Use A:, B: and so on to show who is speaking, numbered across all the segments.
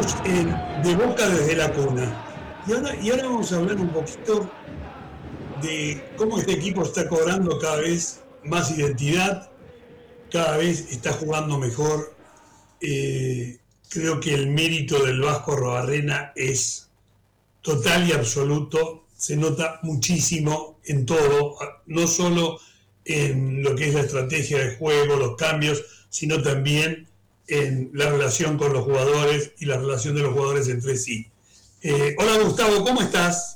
A: Estamos en De Boca desde la cuna. Y ahora vamos a hablar un poquito de cómo este equipo está cobrando cada vez más identidad, cada vez está jugando mejor. Creo que el mérito del Vasco Arrobarrena es total y absoluto. Se nota muchísimo en todo, no solo en lo que es la estrategia de juego, los cambios, sino también en la relación con los jugadores y la relación de los jugadores entre sí. Hola Gustavo, ¿cómo estás?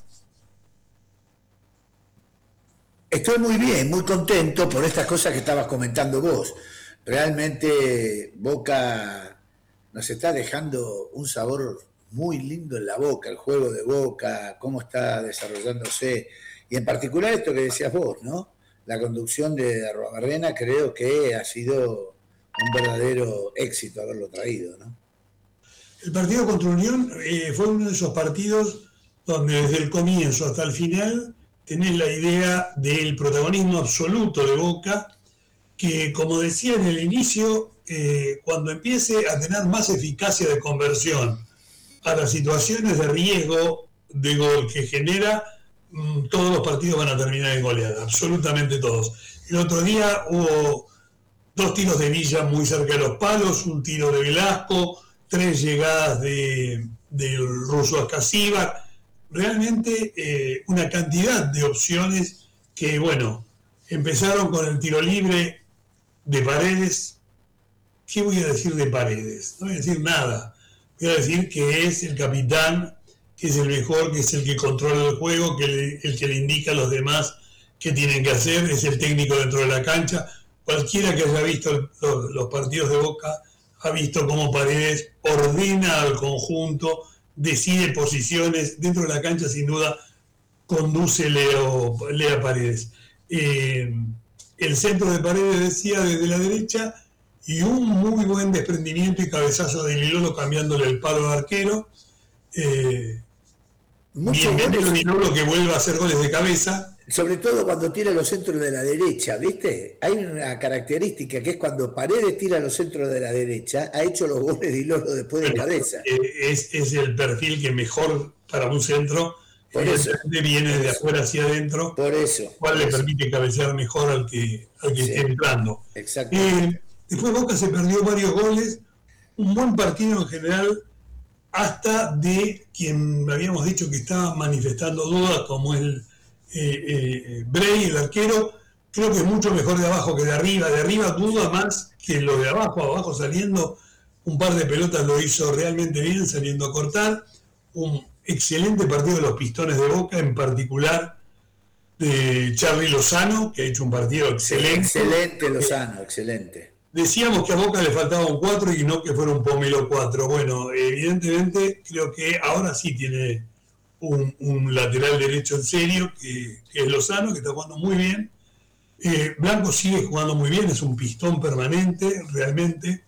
B: Estoy muy bien, muy contento por estas cosas que estabas comentando vos. Realmente Boca nos está dejando un sabor muy lindo en la boca, el juego de Boca, cómo está desarrollándose, y en particular esto que decías vos, ¿no? La conducción de Arrobarrena creo que ha sido un verdadero éxito haberlo traído, ¿no?
A: El partido contra Unión fue uno de esos partidos donde desde el comienzo hasta el final tenés la idea del protagonismo absoluto de Boca, que como decía en el inicio, cuando empiece a tener más eficacia de conversión a las situaciones de riesgo de gol que genera, todos los partidos van a terminar en goleada, absolutamente todos. El otro día hubo 2 tiros de Villa muy cerca de los palos, un tiro de Velasco, 3 llegadas del ruso Ascasíbar, realmente una cantidad de opciones que, bueno, empezaron con el tiro libre de Paredes. ¿Qué voy a decir de Paredes? No voy a decir nada. Voy a decir que es el capitán, que es el mejor, que es el que controla el juego, que el que le indica a los demás qué tienen que hacer, es el técnico dentro de la cancha. Cualquiera que haya visto los partidos de Boca ha visto cómo Paredes ordena al conjunto, decide posiciones dentro de la cancha, sin duda conduce Lea Paredes. El centro de Paredes decía desde la derecha, y un muy buen desprendimiento y cabezazo de Lilolo cambiándole el palo al arquero. Bienvenido Lilolo, que vuelva a hacer goles de cabeza.
B: Sobre todo cuando tira los centros de la derecha, ¿viste? Hay una característica que es cuando Paredes tira los centros de la derecha, ha hecho los goles de Lilolo después de cabeza.
A: Es el perfil que mejor para un centro, viene de afuera hacia adentro, cual le permite cabecear mejor al que esté entrando.
B: Exacto.
A: Después Boca se perdió varios goles, un buen partido en general, hasta de quien habíamos dicho que estaba manifestando dudas, como el Bray, el arquero. Creo que es mucho mejor de abajo que de arriba. De arriba duda más que lo de abajo saliendo un par de pelotas lo hizo realmente bien, saliendo a cortar. Un excelente partido de los Pistones de Boca, en particular de Charly Lozano, que ha hecho un partido excelente.
B: Excelente Lozano, excelente.
A: Decíamos que a Boca le faltaba un 4 y no que fuera un Pomelo 4. Bueno, evidentemente creo que ahora sí tiene un lateral derecho en serio, que es Lozano, que está jugando muy bien. Blanco sigue jugando muy bien, es un pistón permanente, realmente.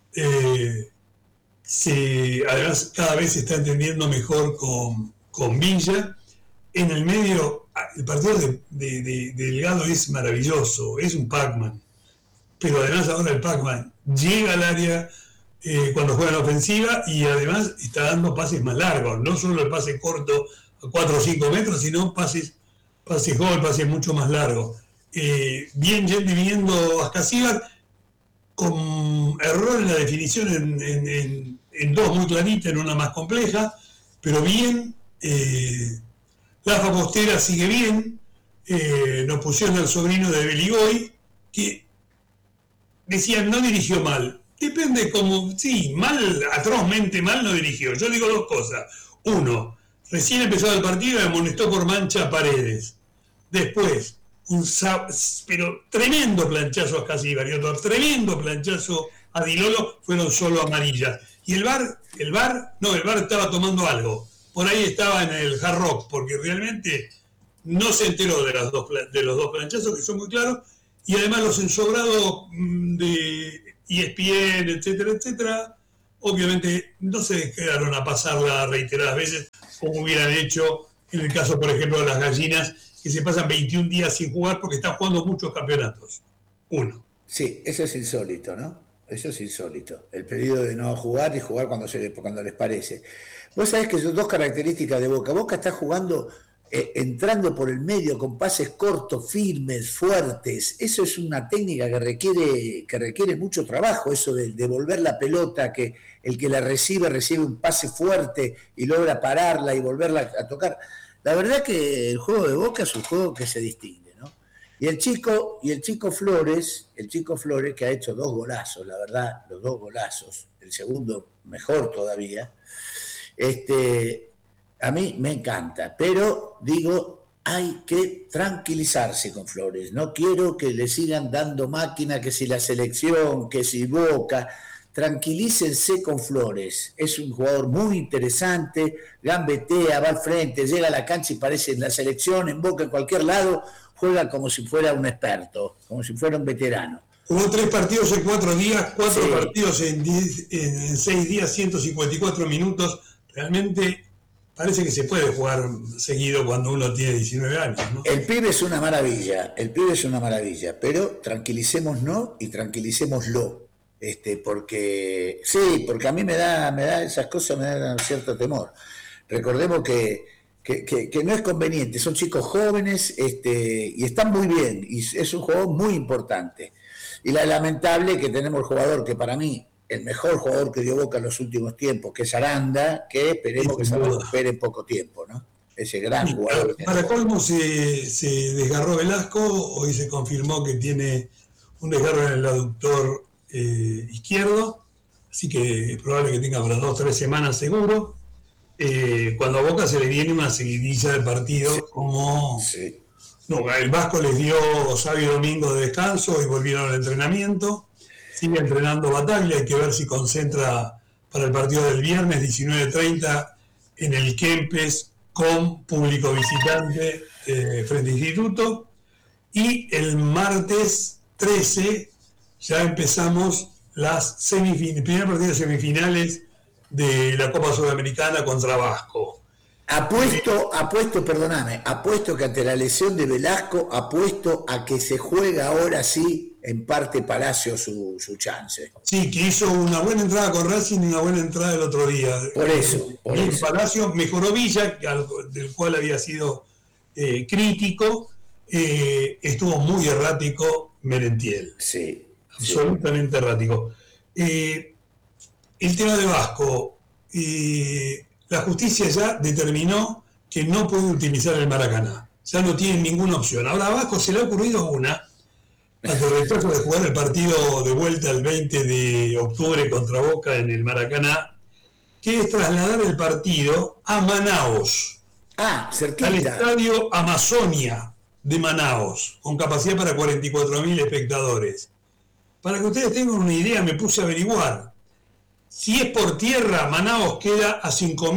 A: Además, cada vez se está entendiendo mejor con Villa. En el medio, el partido de Delgado es maravilloso, es un Pac-Man. Pero además ahora el Pac-Man llega al área cuando juega en la ofensiva, y además está dando pases más largos, no solo el pase corto a 4 o 5 metros, sino pases gol, pases mucho más largos. Bien viendo a Ascasíbar, con error en la definición en 2 muy claritas, en una más compleja, pero bien. Lafa Postera sigue bien. Nos pusieron al sobrino de Beligoy, que decían no dirigió mal. Depende como, sí, mal, atrozmente mal no dirigió. Yo digo 2 cosas. 1, recién empezado el partido y amonestó por mancha a Paredes. Después, pero tremendo planchazo a Ascasíbar, y otro tremendo planchazo a Dilolo, fueron solo amarillas. Y el VAR estaba tomando algo. Por ahí estaba en el Hard Rock, porque realmente no se enteró de los 2 planchazos, que son muy claros. Y además los ensobrados de ESPN, etcétera, etcétera, obviamente no se quedaron a pasarla reiteradas veces, como hubieran hecho en el caso, por ejemplo, de las Gallinas, que se pasan 21 días sin jugar porque están jugando muchos campeonatos. 1.
B: Sí, eso es insólito, ¿no? eso es insólito. El pedido de no jugar y jugar cuando les parece. Vos sabés que son dos características de Boca. Boca está jugando, entrando por el medio con pases cortos, firmes, fuertes. Eso es una técnica que requiere mucho trabajo, eso de devolver la pelota, que el que la recibe un pase fuerte y logra pararla y volverla a tocar. La verdad que el juego de Boca es un juego que se distingue, ¿no? Y el chico Flores, que ha hecho 2 golazos, la verdad, los 2 golazos, el segundo mejor todavía, a mí me encanta, pero digo, hay que tranquilizarse con Flores, no quiero que le sigan dando máquina, que si la selección, que si Boca, tranquilícense con Flores, es un jugador muy interesante, gambetea, va al frente, llega a la cancha y parece en la selección, en Boca, en cualquier lado, juega como si fuera un experto, como si fuera un veterano.
A: Jugó 3 partidos en 4 días, 4
B: Sí.
A: partidos en 6 días, 154 minutos. Realmente parece que se puede jugar seguido cuando uno tiene 19 años, ¿no?
B: El pibe es una maravilla, pero tranquilicémonos y tranquilicémoslo. Porque a mí me da esas cosas, me dan cierto temor. Recordemos que no es conveniente, son chicos jóvenes y están muy bien, y es un jugador muy importante. Y la lamentable que tenemos el jugador que para mí, el mejor jugador que dio Boca en los últimos tiempos, que es Aranda, que esperemos que se recupere en poco tiempo, ¿no? Ese gran jugador.
A: Para colmo se desgarró Velasco, hoy se confirmó que tiene un desgarro en el aductor izquierdo, así que es probable que tenga para 2 o 3 semanas seguro. Cuando a Boca se le viene una seguidilla de partidos, como...
B: Sí.
A: No, el Vasco les dio sábado y domingo de descanso y volvieron al entrenamiento. Sigue entrenando Bataglia, hay que ver si concentra para el partido del viernes 19:30 en el Kempes con público visitante frente a Instituto. Y el martes 13 ya empezamos las primer partido de semifinales de la Copa Sudamericana contra Vasco.
B: Apuesto que ante la lesión de Velasco, apuesto a que se juega ahora sí, en parte Palacio su chance.
A: Sí, que hizo una buena entrada con Racing y una buena entrada el otro día.
B: Por eso.
A: Palacio mejoró Villa, del cual había sido crítico, estuvo muy errático Merentiel.
B: Sí.
A: Absolutamente errático. El tema de Vasco, la justicia ya determinó que no puede utilizar el Maracaná. Ya no tienen ninguna opción. Ahora a Vasco se le ha ocurrido una, ante el retraso de jugar el partido de vuelta el 20 de octubre contra Boca en el Maracaná, que es trasladar el partido a Manaos.
B: Cerquita.
A: Al estadio Amazonia de Manaos, con capacidad para 44.000 espectadores. Para que ustedes tengan una idea, me puse a averiguar. Si es por tierra, Manaos queda a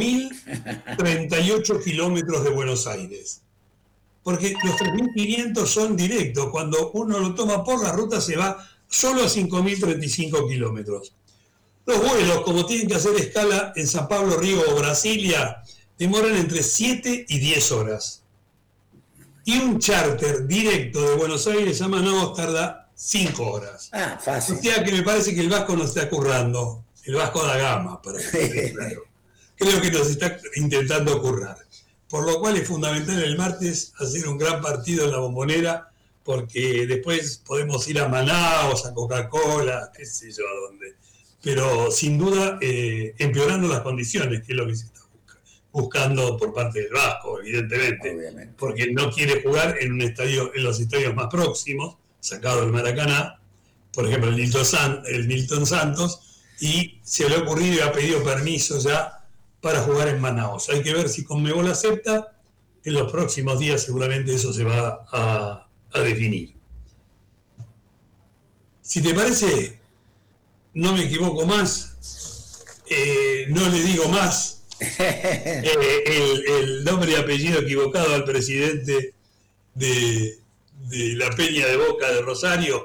A: 5.038 kilómetros de Buenos Aires. Porque los 3.500 son directos. Cuando uno lo toma por la ruta, se va solo a 5.035 kilómetros. Los vuelos, como tienen que hacer escala en San Pablo, Río o Brasilia, demoran entre 7 y 10 horas. Y un charter directo de Buenos Aires a Manaos tarda 5 horas.
B: Fácil.
A: O sea que me parece que el Vasco nos está currando. El Vasco da Gama, para que quede claro. Creo que nos está intentando currar. Por lo cual es fundamental el martes hacer un gran partido en la Bombonera, porque después podemos ir a Manaos, a Coca-Cola, qué sé yo a dónde. Pero sin duda empeorando las condiciones, que es lo que se está buscando por parte del Vasco, evidentemente.
B: Obviamente.
A: Porque no quiere jugar en un estadio, en los estadios más próximos, sacado del Maracaná, por ejemplo el Nilton Santos, y se le ha ocurrido y ha pedido permiso ya para jugar en Manaos. Hay que ver si Conmebol acepta. En los próximos días seguramente eso se va a definir. Si te parece, no me equivoco más, no le digo más el nombre y apellido equivocado al presidente de la Peña de Boca de Rosario,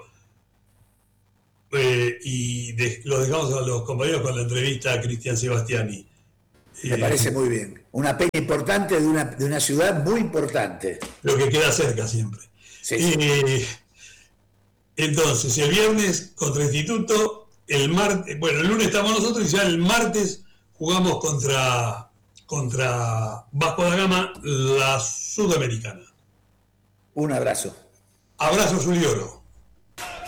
A: lo dejamos a los compañeros con la entrevista a Cristian Sebastiani.
B: Me parece muy bien. Una peña importante de una ciudad muy importante.
A: Lo que queda cerca siempre.
B: Sí.
A: Entonces, el viernes contra Instituto, el martes, bueno, el lunes estamos nosotros y ya el martes jugamos contra Vasco da Gama, la Sudamericana.
B: Un abrazo.
A: Abrazo, Zuliolo.